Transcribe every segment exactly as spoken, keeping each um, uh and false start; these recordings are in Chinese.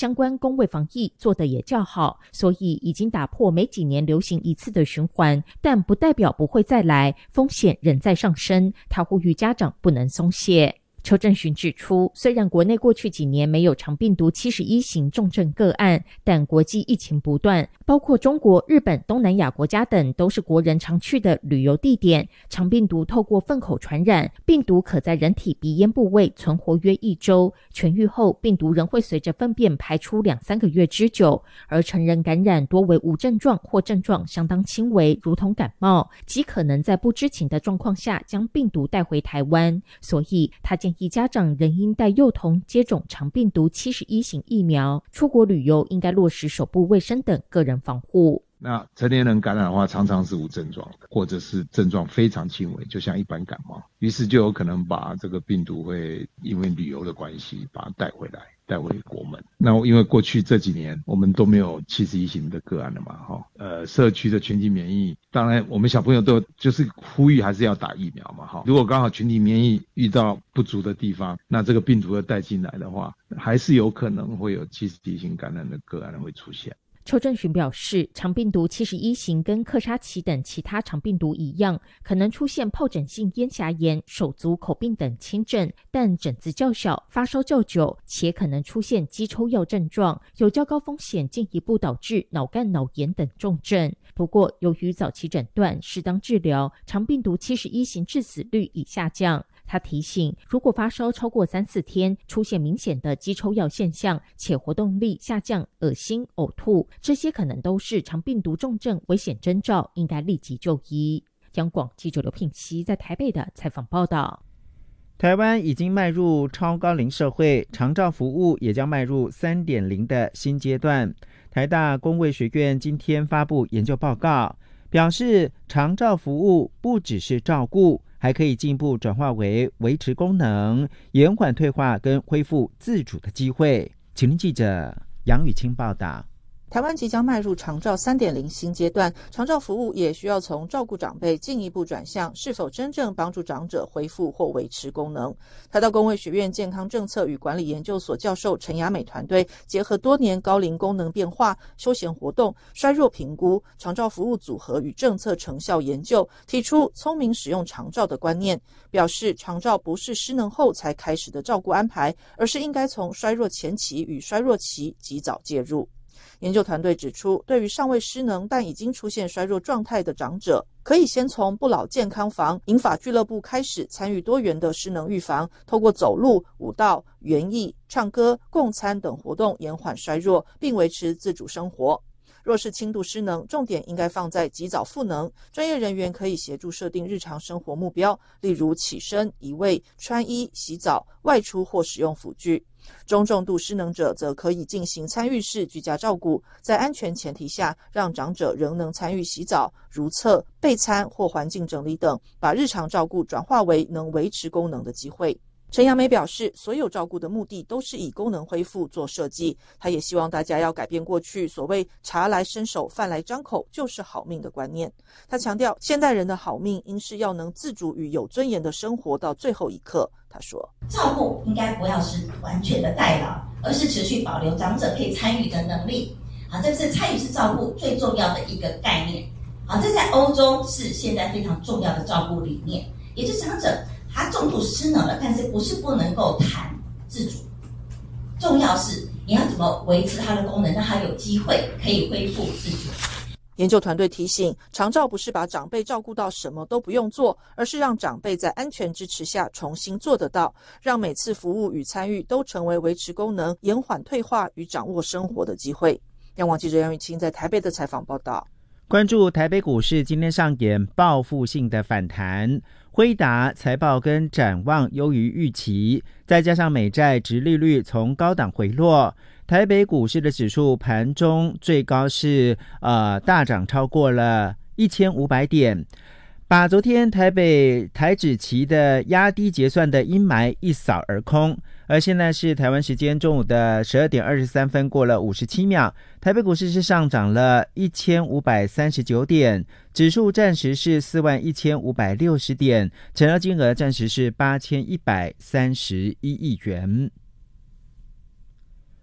相关公卫防疫做得也较好，所以已经打破每几年流行一次的循环，但不代表不会再来，风险仍在上升。他呼吁家长不能松懈。邱正勋指出，虽然国内过去几年没有长病毒七十一型重症个案，但国际疫情不断，包括中国、日本、东南亚国家等都是国人常去的旅游地点。长病毒透过粪口传染，病毒可在人体鼻咽部位存活约一周，痊愈后病毒仍会随着粪便排出两三个月之久，而成人感染多为无症状或症状相当轻微，如同感冒，极可能在不知情的状况下将病毒带回台湾。所以他建议家长仍应带幼童接种长病毒七十一型疫苗，出国旅游应该落实手部卫生等个人防护。 那成年人感染的话，常常是无症状的，或者是症状非常轻微，就像一般感冒，于是就有可能把这个病毒会因为旅游的关系把它带回来，带回国门。那因为过去这几年我们都没有七十一型的个案了嘛，哈，呃，社区的群体免疫，当然我们小朋友都就是呼吁还是要打疫苗嘛，哈。如果刚好群体免疫遇到不足的地方，那这个病毒要带进来的话，还是有可能会有七十一型感染的个案会出现。 邱正勋表示，长病毒七十一型跟克沙奇等其他长病毒一样，可能出现疱疹性咽峡炎、手足口病等轻症，但疹子较小，发烧较久，且可能出现肌抽药症状，有较高风险进一步导致脑干脑炎等重症。不过，由于早期诊断、适当治疗，长病毒七十一型致死率已下降。他提醒，如果发烧超过三四天，出现明显的肌抽药现象，且活动力下降、恶心、呕吐，这些可能都是长病毒重症危险征兆，应该立即就医。央广记者刘聘熙在台北的采访报道。 台湾已经迈入超高龄社会，长照服务也将迈入 三点零 的新阶段。台大公卫学院今天发布研究报告，表示长照服务不只是照顾，还可以进一步转化为维持功能、延缓退化跟恢复自主的机会。请听记者杨雨清报道。 台湾即将迈入长照 三点零 新阶段，长照服务也需要从照顾长辈进一步转向是否真正帮助长者恢复或维持功能。台大公卫学院健康政策与管理研究所教授陈雅美团队结合多年高龄功能变化、休闲活动、衰弱评估、长照服务组合与政策成效研究，提出聪明使用长照的观念，表示长照不是失能后才开始的照顾安排，而是应该从衰弱前期与衰弱期及早介入。研究团队指出，对于尚未失能但已经出现衰弱状态的长者，可以先从不老健康房、银发俱乐部开始参与多元的失能预防，透过走路、舞蹈、园艺、唱歌、共餐等活动延缓衰弱，并维持自主生活。若是轻度失能，重点应该放在及早复能，专业人员可以协助设定日常生活目标，例如起身、移位、穿衣、洗澡、外出或使用辅具。中重度失能者则可以进行参与式居家照顾，在安全前提下，让长者仍能参与洗澡、如厕、备餐或环境整理等，把日常照顾转化为能维持功能的机会。陈雅美表示，所有照顾的目的都是以功能恢复做设计，她也希望大家要改变过去所谓茶来伸手饭来张口就是好命的观念。她强调，现代人的好命应是要能自主与有尊严的生活到最后一刻。她说， 照顾应该不要是完全的代劳，而是持续保留长者可以参与的能力。好，这是参与式照顾最重要的一个概念。好，这在欧洲是现在非常重要的照顾理念，也就是长者他重度失能了，但是不是不能够谈自主，重要是你要怎么维持他的功能，让他有机会可以恢复自主。 研究团队提醒，长照不是把长辈照顾到什么都不用做，而是让长辈在安全支持下重新做得到，让每次服务与参与都成为维持功能、延缓退化与掌握生活的机会。央广记者杨雨清在台北的采访报道。 关注台北股市今天上演报复性的反弹，辉达财报跟展望优于预期，再加上美债殖利率从高档回落，台北股市的指数盘中最高是呃大涨超过了一千五百点，把昨天台北台指期的压低结算的阴霾一扫而空。而现在是台湾时间中午的十二点二十三分，过了五十七秒，台北股市是上涨了一千五百三十九点，指数暂时是四万一千五百六十点，成交金额暂时是八千一百三十一亿元。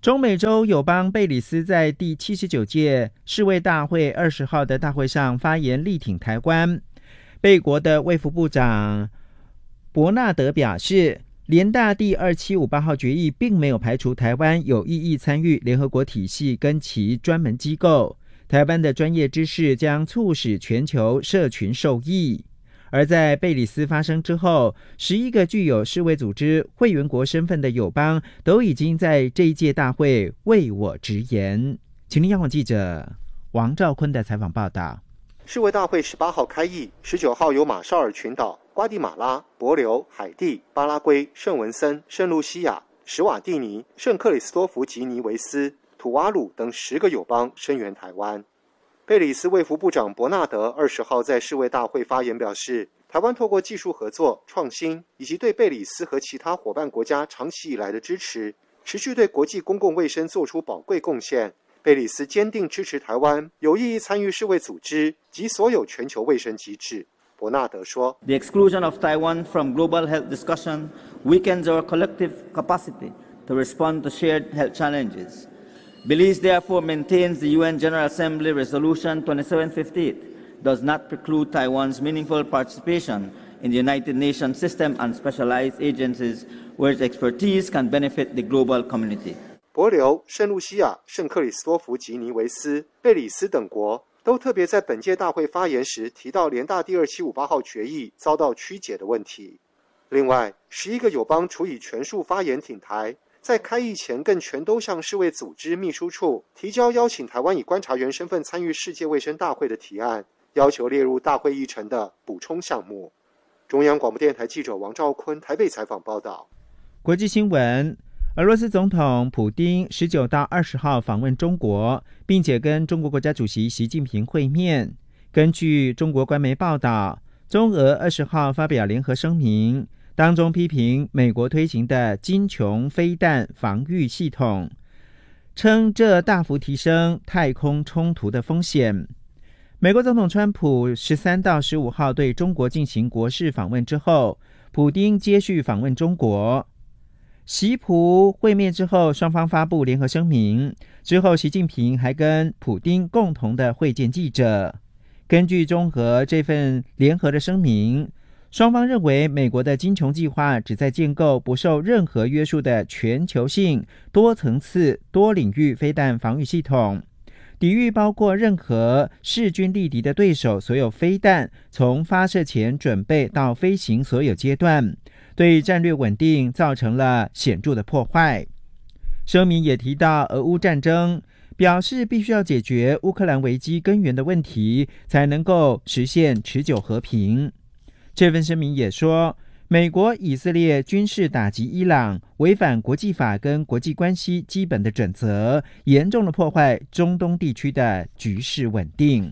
中美洲友邦贝里斯在第七十九届世卫大会二十号的大会上发言力挺台湾。贝国的卫福部长伯纳德表示，联大第二七五八号决议并没有排除台湾有意义参与联合国体系跟其专门机构，台湾的专业知识将促使全球社群受益。而在贝里斯发生之后，十一个具有世卫组织会员国身份的友邦都已经在这一届大会为我直言。请听央广记者王兆坤的采访报道。 世卫大会十八号开议，十九号由马绍尔群岛、瓜地马拉、帛琉、海地、巴拉圭、圣文森、圣露西亚、史瓦蒂尼、圣克里斯多福吉尼维斯、土瓦鲁等十个友邦声援台湾。贝里斯卫福部长伯纳德二十号在世卫大会发言表示，台湾透过技术合作、创新以及对贝里斯和其他伙伴国家长期以来的支持，持续对国际公共卫生做出宝贵贡献。贝里斯坚定支持台湾有意义参与世卫组织及所有全球卫生机制。伯纳德说 The exclusion of Taiwan from global health discussion weakens our collective capacity to respond to shared health challenges.Belize therefore maintains the U N General Assembly Resolution twenty-seven fifty-eight does not preclude Taiwan's meaningful participation in the United Nations system and specialized agencies where its expertise can benefit the global community. 帛琉、圣露西亚、圣克里斯多福吉尼维斯、贝里斯等国都特别在本届大会发言时提到联大第二七五八号决议遭到曲解的问题。另外，十一个友邦除以全数发言挺台，在开议前更全都向世卫组织秘书处提交邀请台湾以观察员身份参与世界卫生大会的提案，要求列入大会议程的补充项目。中央广播电台记者王兆坤台北采访报道。 国际新闻，俄罗斯总统普丁十九到二十号访问中国，并且跟中国国家主席习近平会面。根据中国官媒报道，中俄二十号发表联合声明，当中批评美国推行的金琼飞弹防御系统，称这大幅提升太空冲突的风险。美国总统川普十三到十五号对中国进行国事访问之后，普丁接续访问中国。习普会面之后，双方发布联合声明，之后习近平还跟普丁共同的会见记者。根据中俄这份联合的声明，双方认为美国的金琼计划旨在建构不受任何约束的全球性多层次多领域飞弹防御系统，抵御包括任何势均力敌的对手所有飞弹从发射前准备到飞行所有阶段，对战略稳定造成了显著的破坏。声明也提到俄乌战争，表示必须要解决乌克兰危机根源的问题，才能够实现持久和平。这份声明也说，美国以色列军事打击伊朗，违反国际法跟国际关系基本的准则，严重的破坏中东地区的局势稳定。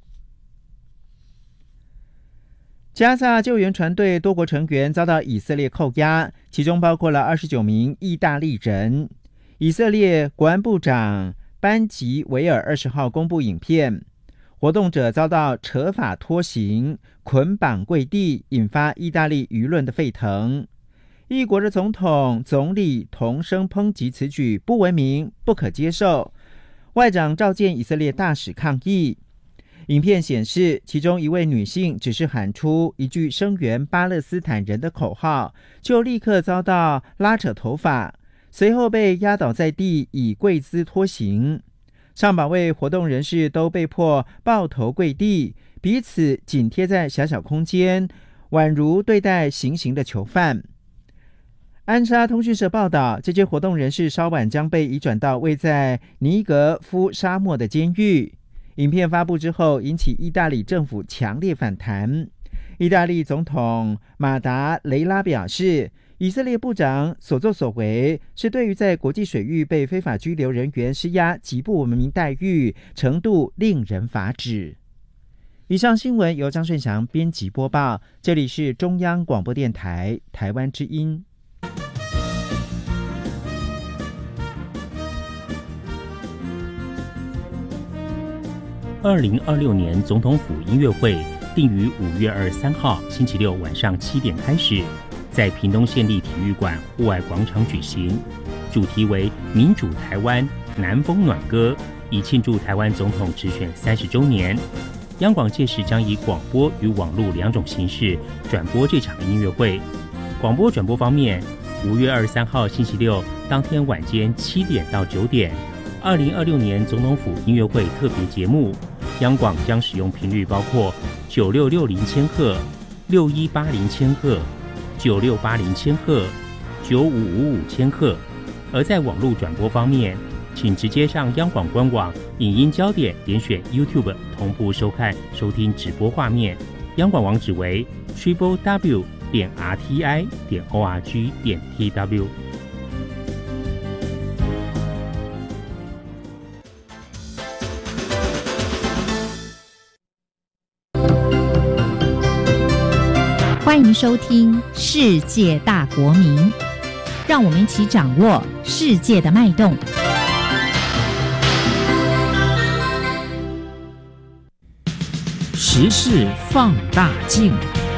加萨救援船队多国成员遭到以色列扣押，其中包括了二十九名意大利人。以色列国安部长班吉维尔二十号公布影片，活动者遭到扯法拖行、捆绑跪地，引发意大利舆论的沸腾。一国的总统、总理同声抨击此举不文明、不可接受。外长召见以色列大使抗议。影片显示，其中一位女性只是喊出一句声援巴勒斯坦人的口号，就立刻遭到拉扯头发，随后被压倒在地，以跪姿拖行。上百位活动人士都被迫抱头跪地，彼此紧贴在小小空间，宛如对待行刑的囚犯。安莎通讯社报道，这些活动人士稍晚将被移转到位在尼格夫沙漠的监狱。影片发布之后，引起意大利政府强烈反弹。意大利总统马达雷拉表示，以色列部长所作所为是对于在国际水域被非法拘留人员施压极不文明待遇，程度令人发指。以上新闻由张顺祥编辑播报，这里是中央广播电台台湾之音。 二零二六年总统府音乐会定于五月二十三号星期六晚上七点开始，在屏东县立体育馆户外广场举行。 主题为民主台湾南风暖歌，以庆祝台湾总统直选三十周年。央广届时将以广播与网络两种形式转播这场音乐会。广播转播方面，五月二十三号星期六当天晚间七点到九点，二零二六年总统府音乐会特别节目，央广将使用频率包括九六六零千赫、六一八零千赫、九六八零千赫、九五五五千赫。而在网络转播方面，请直接上央广官网影音焦点，点选 YouTube 同步收看收听直播画面。央广网址为 triple w 点 r t i 点 o r g 点 t w。 欢迎收听《世界大国民》，让我们一起掌握世界的脉动。 时事放大镜。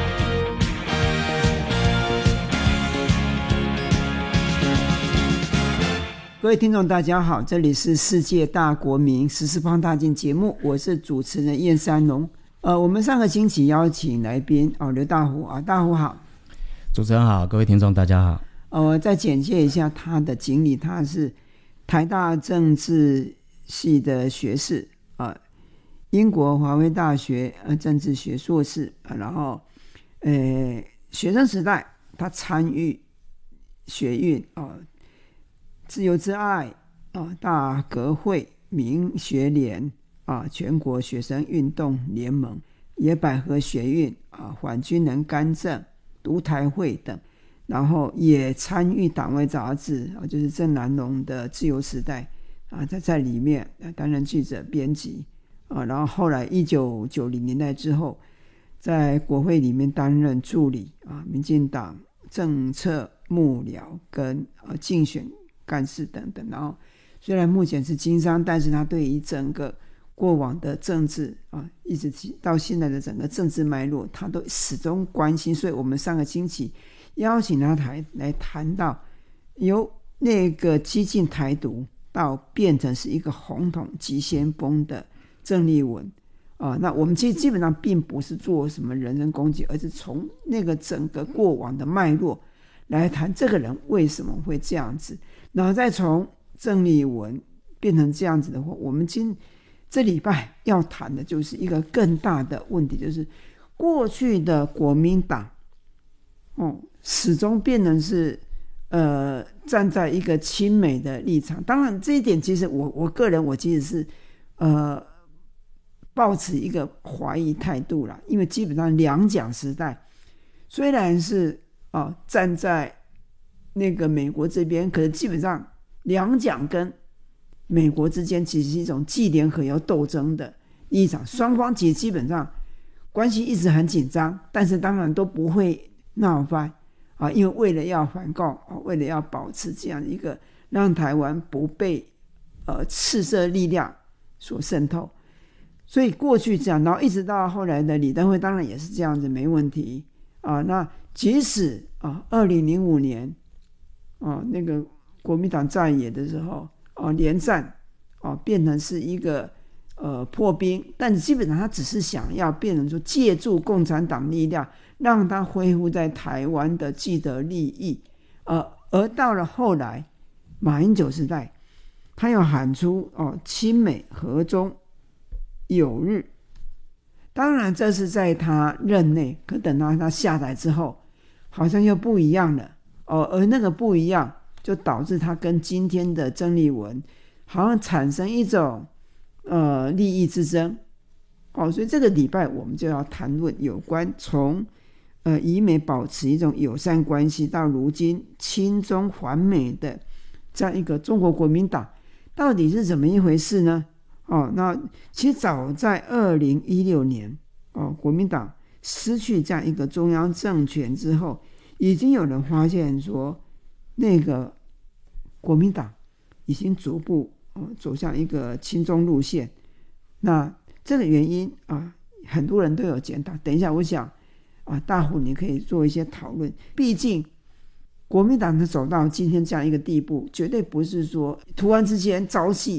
各位听众大家好，这里是世界大国民时事放大镜节目，我是主持人燕山龙。呃，我们上个星期邀请来宾哦，刘大虎啊，大虎好。 主持人好，各位听众大家好。 呃，再简介一下他的经历，他是台大政治系的学士啊、呃，英国华威大学呃政治学硕士、呃、然后呃学生时代他参与学运啊、呃，自由之爱啊、呃，大革会、民学联啊，全国学生运动联盟、野百合学运啊，反军人干政、独台会等，然后也参与党外杂志啊，就是郑南榕的《自由时代》啊，在在里面担任记者、编辑啊，然后后来一九九零年代之后，在国会里面担任助理啊，民进党政策幕僚跟啊竞选干事等等，然后虽然目前是经商，但是他对于整个过往的政治啊，一直到现在的整个政治脉络，他都始终关心。所以我们上个星期邀请他台来谈到由那个激进台独到变成是一个红统急先锋的郑丽文啊，那我们其实基本上并不是做什么人身攻击，而是从那个整个过往的脉络来谈这个人为什么会这样子，然后再从郑丽文变成这样子的话，我们今这礼拜要谈的就是一个更大的问题，就是过去的国民党，哦，始终变成是呃站在一个亲美的立场。当然，这一点其实我我个人我其实是呃抱持一个怀疑态度啦，因为基本上两蒋时代虽然是啊、呃、站在那个美国这边，可是基本上两蒋跟美国之间其实是一种既联合又斗争的立场，双方其实基本上关系一直很紧张，但是当然都不会闹翻啊，因为为了要反共啊，为了要保持这样一个让台湾不被呃赤色力量所渗透，所以过去这样，然后一直到后来的李登辉当然也是这样子，没问题啊。那即使啊二零零五年啊那个国民党在野的时候啊，连战啊变成是一个呃破冰，但基本上他只是想要变成说借助共产党力量，让他恢复在台湾的既得利益。呃，而到了后来马英九时代，他又喊出哦亲美和中友日，当然这是在他任内，可等到他下台之后，好像又不一样了哦，而那个不一样，就导致他跟今天的郑丽文好像产生一种呃利益之争哦，所以这个礼拜我们就要谈论有关从呃以美保持一种友善关系到如今亲中反美的这样一个中国国民党到底是怎么一回事呢？哦，那其实早在二零一六年哦，国民党失去这样一个中央政权之后，已经有人发现说那个国民党已经逐步、呃、走向一个亲中路线。那这个原因啊，很多人都有检讨。等一下，我想啊，大虎你可以做一些讨论。毕竟国民党的走到今天这样一个地步，绝对不是说突然之间朝气